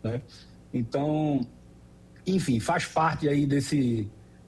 né? Então, enfim, faz parte aí desse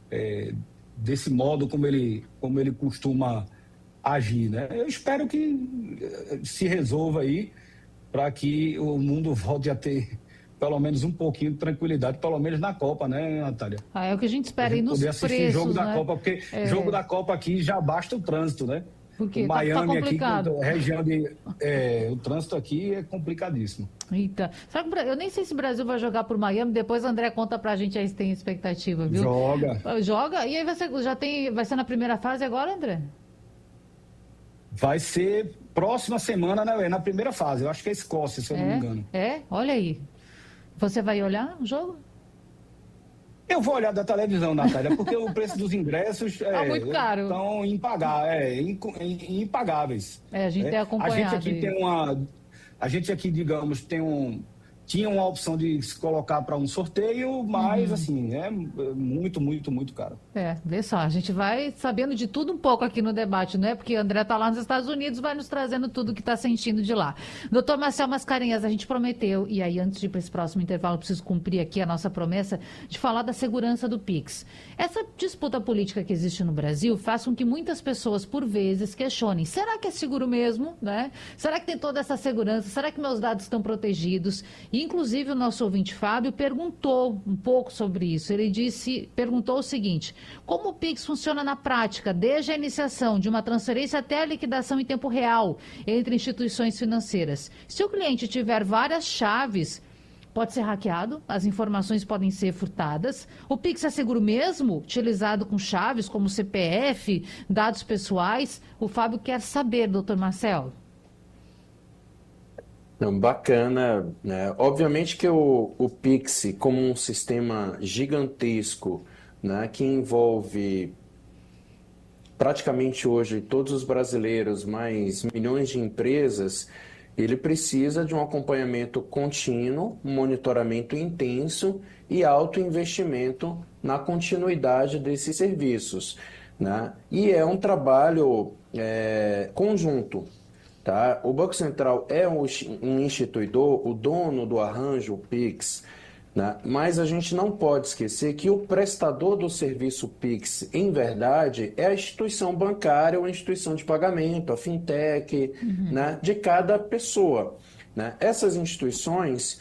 modo como ele costuma agir, né? Eu espero que se resolva aí para que o mundo volte a ter pelo menos um pouquinho de tranquilidade, pelo menos na Copa, né, Natália? É o que a gente A espera aí gente nos poder assistir jogo preços, da né? Copa, porque jogo da Copa aqui já basta o trânsito, né? O Porque tá Miami aqui, complicado. região o trânsito aqui é complicadíssimo. Eita. Será que eu nem sei se o Brasil vai jogar por Miami, depois o André conta pra gente aí se tem expectativa, viu? Joga. Joga? E aí vai ser na primeira fase agora, André? Vai ser próxima semana, né? Na primeira fase. Eu acho que é Escócia, se eu não me engano. Olha aí. Você vai olhar o jogo? Eu vou olhar da televisão, Natália, porque o preço dos ingressos Tá muito caro. estão impagáveis. A gente tem acompanhado A gente aqui, digamos, tinha uma opção de se colocar para um sorteio, mas assim, é muito, muito, muito caro. Vê só, a gente vai sabendo de tudo um pouco aqui no debate, não é? Porque o André está lá nos Estados Unidos, vai nos trazendo tudo que está sentindo de lá. Doutor Marcel Mascarenhas, a gente prometeu, e aí antes de ir para esse próximo intervalo, preciso cumprir aqui a nossa promessa de falar da segurança do Pix. Essa disputa política que existe no Brasil faz com que muitas pessoas, por vezes, questionem, será que é seguro mesmo, né? Será que tem toda essa segurança? Será que meus dados estão protegidos? E, inclusive, o nosso ouvinte Fábio perguntou um pouco sobre isso. Ele perguntou o seguinte: como o Pix funciona na prática, desde a iniciação de uma transferência até a liquidação em tempo real entre instituições financeiras? Se o cliente tiver várias chaves, pode ser hackeado, as informações podem ser furtadas. O Pix é seguro mesmo, utilizado com chaves como CPF, dados pessoais? O Fábio quer saber, doutor Marcel. Não, bacana, né? Obviamente que o Pix, como um sistema gigantesco, né, que envolve praticamente hoje todos os brasileiros, mais milhões de empresas, ele precisa de um acompanhamento contínuo, um monitoramento intenso e alto investimento na continuidade desses serviços, né? E é um trabalho conjunto. Tá? O Banco Central é um instituidor, o dono do arranjo, o Pix, né? Mas a gente não pode esquecer que o prestador do serviço Pix, em verdade, é a instituição bancária ou a instituição de pagamento, a fintech, né? De cada pessoa, né? Essas instituições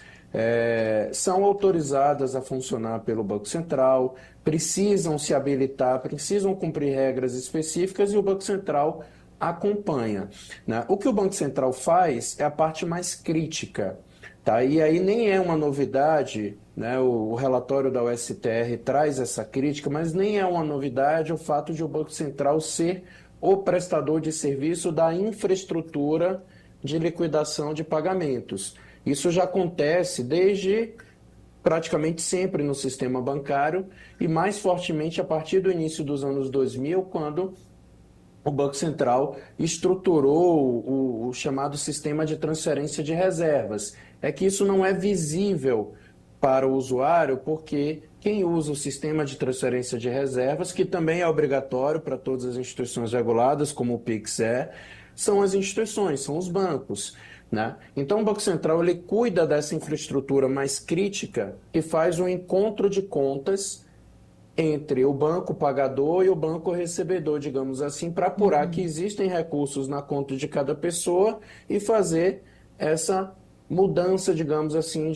são autorizadas a funcionar pelo Banco Central, precisam se habilitar, precisam cumprir regras específicas e o Banco Central acompanha, né? O que o Banco Central faz é a parte mais crítica, tá? E aí nem é uma novidade, né? O relatório da USTR traz essa crítica, mas nem é uma novidade o fato de o Banco Central ser o prestador de serviço da infraestrutura de liquidação de pagamentos. Isso já acontece desde praticamente sempre no sistema bancário e mais fortemente a partir do início dos anos 2000, quando o Banco Central estruturou o chamado sistema de transferência de reservas. É que isso não é visível para o usuário, porque quem usa o sistema de transferência de reservas, que também é obrigatório para todas as instituições reguladas, como o Pix são as instituições, são os bancos, né? Então o Banco Central ele cuida dessa infraestrutura mais crítica e faz um encontro de contas entre o banco pagador e o banco recebedor, digamos assim, para apurar que existem recursos na conta de cada pessoa e fazer essa mudança, digamos assim,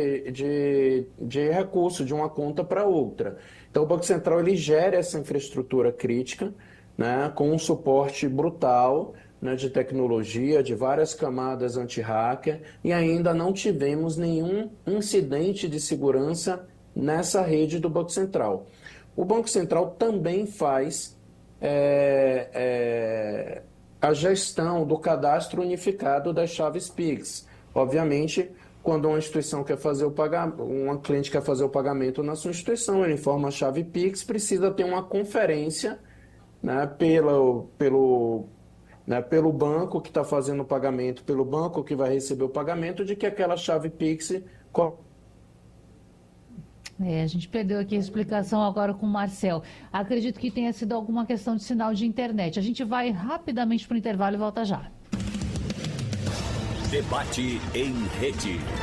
de recurso de uma conta para outra. Então, o Banco Central ele gera essa infraestrutura crítica, né, com um suporte brutal, né, de tecnologia, de várias camadas anti-hacker, e ainda não tivemos nenhum incidente de segurança nessa rede do Banco Central. O Banco Central também faz a gestão do cadastro unificado das chaves Pix. Obviamente, quando uma instituição quer fazer o pagamento, uma cliente quer fazer o pagamento na sua instituição, ele informa a chave Pix, precisa ter uma conferência, né, pelo banco que está fazendo o pagamento, pelo banco que vai receber o pagamento, de que aquela chave Pix... A gente perdeu aqui a explicação agora com o Marcel. Acredito que tenha sido alguma questão de sinal de internet. A gente vai rapidamente para o intervalo e volta já. Debate em rede.